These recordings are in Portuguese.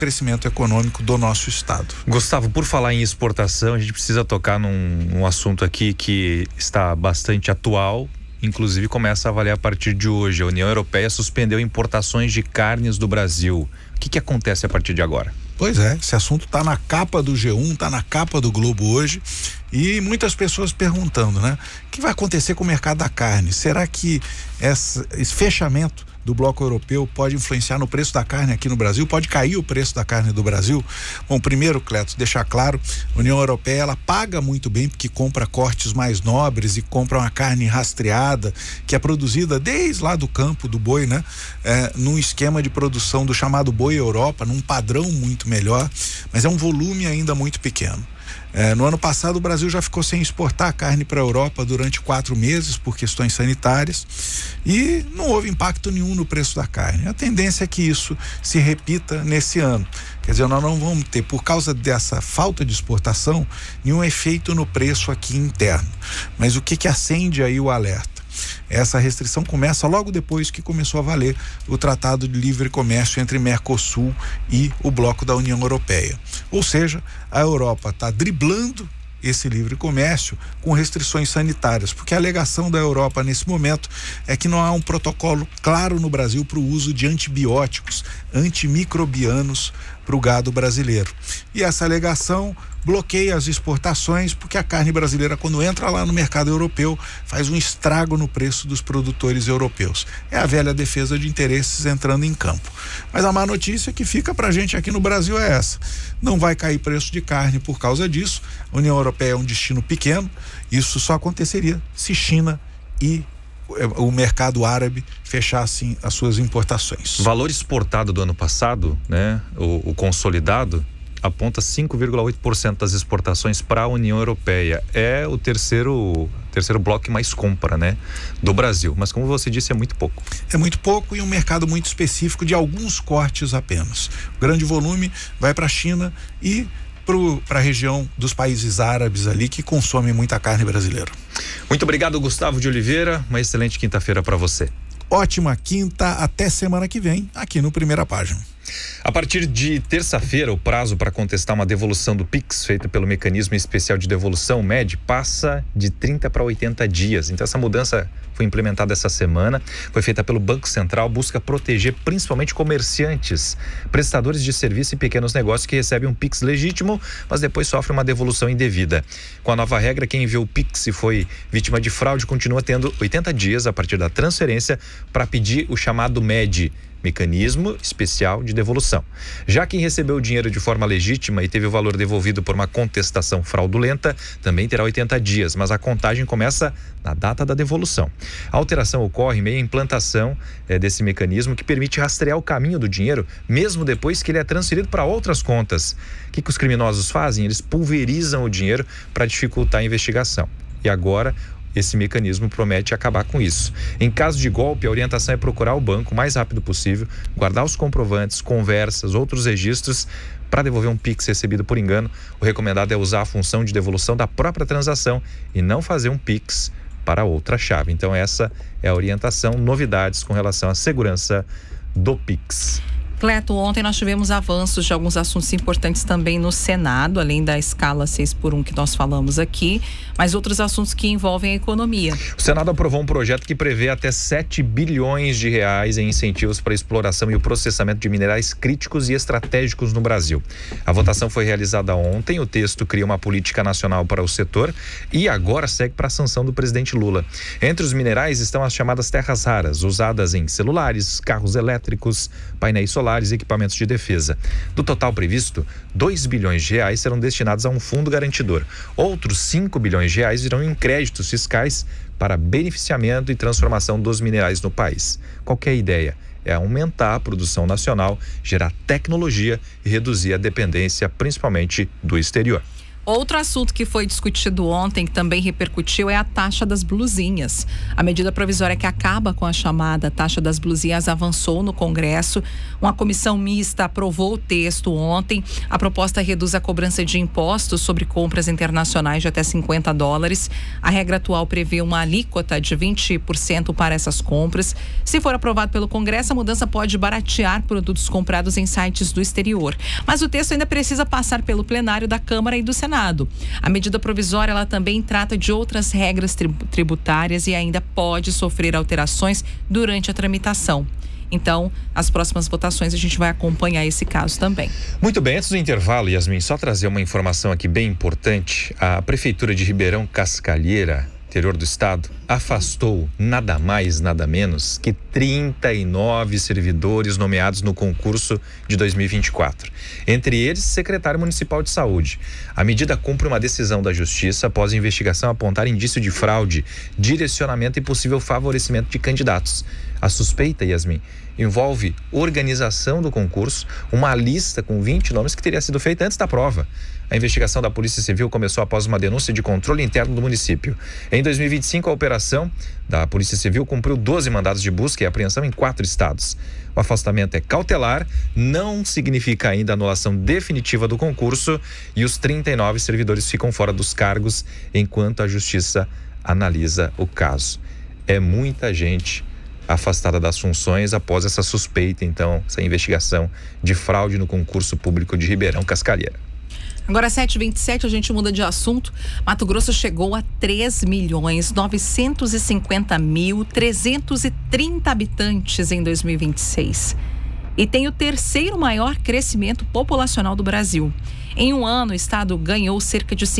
crescimento econômico do nosso estado. Gustavo, por falar em exportação, a gente precisa tocar num assunto aqui que está bastante atual, inclusive começa a valer a partir de hoje. A União Europeia suspendeu importações de carnes do Brasil. O que acontece a partir de agora? Pois é, esse assunto está na capa do G1, está na capa do Globo hoje, e muitas pessoas perguntando, né? O que vai acontecer com o mercado da carne? Será que esse fechamento do bloco europeu pode influenciar no preço da carne aqui no Brasil? Pode cair o preço da carne do Brasil? Bom, primeiro, Cleto, deixar claro, a União Europeia, ela paga muito bem porque compra cortes mais nobres e compra uma carne rastreada, que é produzida desde lá do campo do boi, né? Num esquema de produção do chamado boi Europa, num padrão muito melhor, mas é um volume ainda muito pequeno. No ano passado o Brasil já ficou sem exportar carne para a Europa durante 4 meses por questões sanitárias e não houve impacto nenhum no preço da carne. A tendência é que isso se repita nesse ano. Quer dizer, nós não vamos ter, por causa dessa falta de exportação, nenhum efeito no preço aqui interno. Mas o que acende aí o alerta? Essa restrição começa logo depois que começou a valer o Tratado de Livre Comércio entre Mercosul e o bloco da União Europeia. Ou seja, a Europa está driblando esse livre comércio com restrições sanitárias, porque a alegação da Europa nesse momento é que não há um protocolo claro no Brasil para o uso de antibióticos, antimicrobianos para o gado brasileiro. E essa alegação bloqueia as exportações, porque a carne brasileira, quando entra lá no mercado europeu, faz um estrago no preço dos produtores europeus. É a velha defesa de interesses entrando em campo. Mas a má notícia que fica pra gente aqui no Brasil é essa: não vai cair preço de carne por causa disso. A União Europeia é um destino pequeno, isso só aconteceria se China e o mercado árabe fechassem as suas importações. O valor exportado do ano passado, né, o consolidado, aponta 5,8% das exportações para a União Europeia. É o terceiro bloco que mais compra, né, do Brasil. Mas como você disse, é muito pouco. É muito pouco e um mercado muito específico de alguns cortes apenas. O grande volume vai para a China e para a região dos países árabes ali, que consomem muita carne brasileira. Muito obrigado, Gustavo de Oliveira. Uma excelente quinta-feira para você. Ótima quinta, até semana que vem, aqui no Primeira Página. A partir de terça-feira, o prazo para contestar uma devolução do Pix feita pelo Mecanismo Especial de Devolução, MED, passa de 30 para 80 dias. Então essa mudança foi implementada essa semana, foi feita pelo Banco Central, busca proteger principalmente comerciantes, prestadores de serviço e pequenos negócios que recebem um Pix legítimo, mas depois sofrem uma devolução indevida. Com a nova regra, quem enviou o Pix e foi vítima de fraude continua tendo 80 dias a partir da transferência para pedir o chamado MED, Mecanismo Especial de Devolução. Já quem recebeu o dinheiro de forma legítima e teve o valor devolvido por uma contestação fraudulenta também terá 80 dias, mas a contagem começa na data da devolução. A alteração ocorre em meio à implantação desse mecanismo que permite rastrear o caminho do dinheiro mesmo depois que ele é transferido para outras contas. O que os criminosos fazem? Eles pulverizam o dinheiro para dificultar a investigação. E agora esse mecanismo promete acabar com isso. Em caso de golpe, a orientação é procurar o banco o mais rápido possível, guardar os comprovantes, conversas, outros registros. Para devolver um Pix recebido por engano, o recomendado é usar a função de devolução da própria transação e não fazer um Pix para outra chave. Então essa é a orientação, novidades com relação à segurança do Pix. Cleto, ontem nós tivemos avanços de alguns assuntos importantes também no Senado, além da escala 6x1 que nós falamos aqui, mas outros assuntos que envolvem a economia. O Senado aprovou um projeto que prevê até 7 bilhões de reais em incentivos para a exploração e o processamento de minerais críticos e estratégicos no Brasil. A votação foi realizada ontem, o texto cria uma política nacional para o setor e agora segue para a sanção do presidente Lula. Entre os minerais estão as chamadas terras raras, usadas em celulares, carros elétricos, painéis solares e equipamentos de defesa. Do total previsto, 2 bilhões de reais serão destinados a um fundo garantidor. Outros 5 bilhões de reais irão em créditos fiscais para beneficiamento e transformação dos minerais no país. Qualquer ideia é aumentar a produção nacional, gerar tecnologia e reduzir a dependência, principalmente do exterior. Outro assunto que foi discutido ontem, que também repercutiu, é a taxa das blusinhas. A medida provisória que acaba com a chamada taxa das blusinhas avançou no Congresso. Uma comissão mista aprovou o texto ontem. A proposta reduz a cobrança de impostos sobre compras internacionais de até $50. A regra atual prevê uma alíquota de 20% para essas compras. Se for aprovado pelo Congresso, a mudança pode baratear produtos comprados em sites do exterior. Mas o texto ainda precisa passar pelo plenário da Câmara e do Senado. A medida provisória ela também trata de outras regras tributárias e ainda pode sofrer alterações durante a tramitação. Então, as próximas votações a gente vai acompanhar esse caso também. Muito bem, antes do intervalo, Yasmin, só trazer uma informação aqui bem importante. A Prefeitura de Ribeirão Cascalheira, interior do estado, afastou nada mais, nada menos que 39 servidores nomeados no concurso de 2024. Entre eles, secretário municipal de saúde. A medida cumpre uma decisão da Justiça após a investigação apontar indício de fraude, direcionamento e possível favorecimento de candidatos. A suspeita, Yasmin, envolve organização do concurso, uma lista com 20 nomes que teria sido feita antes da prova. A investigação da Polícia Civil começou após uma denúncia de controle interno do município. Em 2025, a operação da Polícia Civil cumpriu 12 mandados de busca e apreensão em 4 estados. O afastamento é cautelar, não significa ainda a anulação definitiva do concurso e os 39 servidores ficam fora dos cargos enquanto a Justiça analisa o caso. É muita gente afastada das funções após essa suspeita, então, essa investigação de fraude no concurso público de Ribeirão Cascalheira. Agora 7h27, a gente muda de assunto. Mato Grosso chegou a 3.950.330 habitantes em 2026 e tem o terceiro maior crescimento populacional do Brasil. Em um ano, o estado ganhou cerca de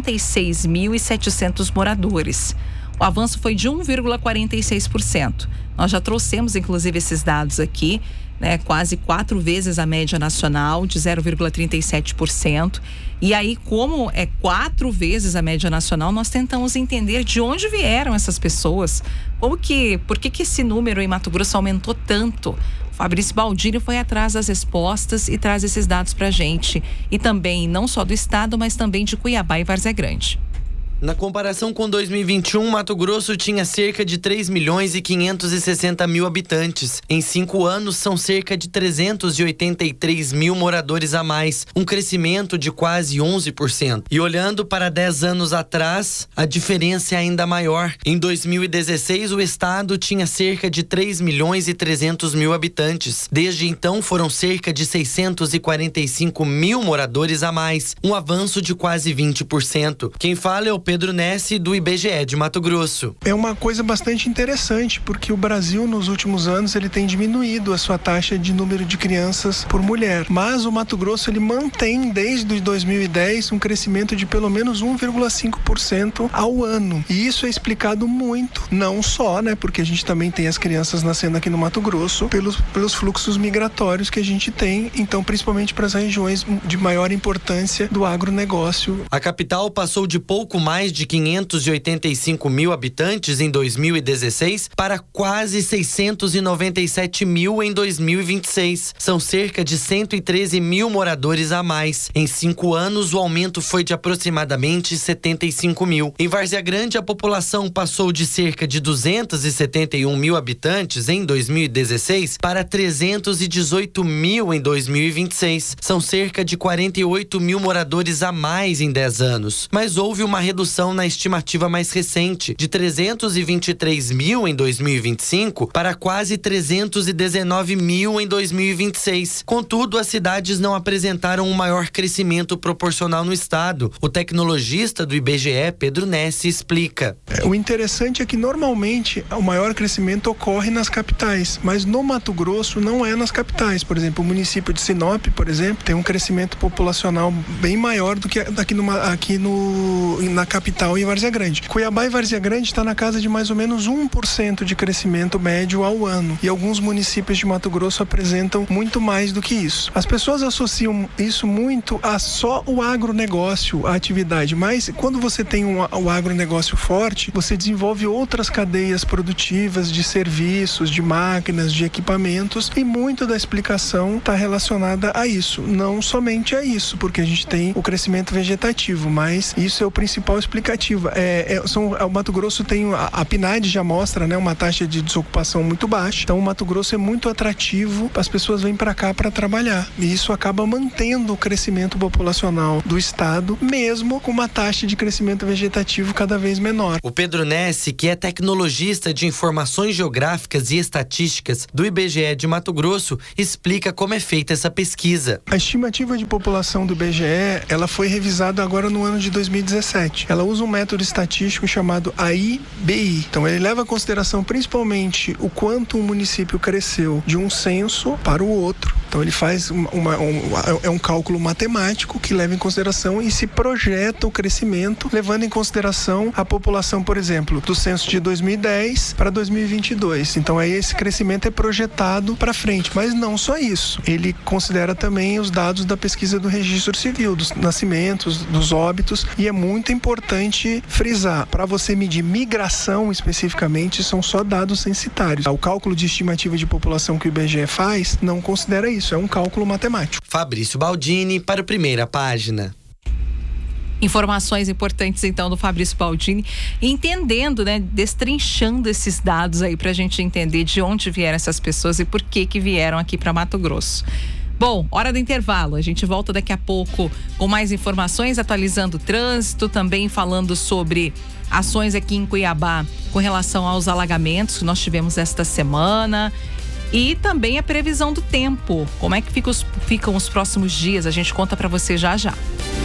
56.700 moradores. O avanço foi de 1,46%. Nós já trouxemos, inclusive, esses dados aqui, né? Quase 4 vezes a média nacional, de 0,37%. E aí, como é 4 vezes a média nacional, nós tentamos entender de onde vieram essas pessoas. Por que esse número em Mato Grosso aumentou tanto? O Fabrício Baldini foi atrás das respostas e traz esses dados pra gente. E também, não só do estado, mas também de Cuiabá e Várzea Grande. Na comparação com 2021, Mato Grosso tinha cerca de 3.560.000 habitantes. Em 5 anos, são cerca de 383 mil moradores a mais, um crescimento de quase 11%. E olhando para 10 anos atrás, a diferença é ainda maior. Em 2016, o estado tinha cerca de 3.300.000 habitantes. Desde então, foram cerca de 645 mil moradores a mais, um avanço de quase 20%. Quem fala é o Pedro Nessi, do IBGE de Mato Grosso. É uma coisa bastante interessante, porque o Brasil, nos últimos anos, ele tem diminuído a sua taxa de número de crianças por mulher. Mas o Mato Grosso, ele mantém, desde 2010, um crescimento de pelo menos 1,5% ao ano. E isso é explicado muito, não só, né, porque a gente também tem as crianças nascendo aqui no Mato Grosso, pelos fluxos migratórios que a gente tem, então, principalmente para as regiões de maior importância do agronegócio. A capital passou de pouco mais de 585 mil habitantes em 2016 para quase 697 mil em 2026. São cerca de 113 mil moradores a mais. Em 5 anos, o aumento foi de aproximadamente 75 mil. Em Várzea Grande, a população passou de cerca de 271 mil habitantes em 2016 para 318 mil em 2026. São cerca de 48 mil moradores a mais em 10 anos. Mas houve uma redução na estimativa mais recente, de 323 mil em 2025 para quase 319 mil em 2026. Contudo, as cidades não apresentaram um maior crescimento proporcional no estado. O tecnologista do IBGE, Pedro Nessi, explica. O interessante é que normalmente o maior crescimento ocorre nas capitais, mas no Mato Grosso não é nas capitais. Por exemplo, o município de Sinop, por exemplo, tem um crescimento populacional bem maior do que aqui na capital capital e Várzea Grande. Cuiabá e Várzea Grande está na casa de mais ou menos 1% de crescimento médio ao ano. E alguns municípios de Mato Grosso apresentam muito mais do que isso. As pessoas associam isso muito a só o agronegócio, a atividade. Mas quando você tem o agronegócio forte, você desenvolve outras cadeias produtivas de serviços, de máquinas, de equipamentos, e muito da explicação está relacionada a isso. Não somente a isso, porque a gente tem o crescimento vegetativo, mas isso é o principal explicativo. O Mato Grosso tem, a PNAD já mostra, né, uma taxa de desocupação muito baixa, então o Mato Grosso é muito atrativo, as pessoas vêm para cá para trabalhar, e isso acaba mantendo o crescimento populacional do estado, mesmo com uma taxa de crescimento vegetativo cada vez menor. O Pedro Nessi, que é tecnologista de informações geográficas e estatísticas do IBGE de Mato Grosso, explica como é feita essa pesquisa. A estimativa de população do IBGE, ela foi revisada agora no ano de 2017. Ela usa um método estatístico chamado AIBI. Então ele leva em consideração principalmente o quanto um município cresceu de um censo para o outro. Então ele faz um cálculo matemático que leva em consideração e se projeta o crescimento, levando em consideração a população, por exemplo, do censo de 2010 para 2022. Então aí esse crescimento é projetado para frente, mas não só isso. Ele considera também os dados da pesquisa do registro civil, dos nascimentos, dos óbitos, e é muito importante frisar, para você medir migração especificamente, são só dados censitários. O cálculo de estimativa de população que o IBGE faz não considera isso, é um cálculo matemático. Fabrício Baldini para o Primeira Página. Informações importantes então do Fabrício Baldini, entendendo, né, destrinchando esses dados aí pra gente entender de onde vieram essas pessoas e por que vieram aqui para Mato Grosso. Bom, hora do intervalo. A gente volta daqui a pouco com mais informações, atualizando o trânsito, também falando sobre ações aqui em Cuiabá com relação aos alagamentos que nós tivemos esta semana. E também a previsão do tempo. Como é que ficam os próximos dias? A gente conta para você já já.